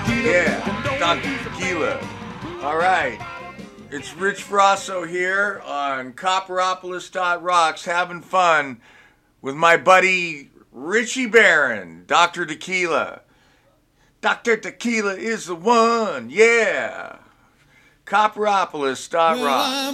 Yeah, Dr. Tequila. All right. It's Rich Frosso here on Copperopolis.rocks, having fun with my buddy Richie Barron, Dr. Tequila. Dr. Tequila is the one, yeah. Copperopolis.rocks.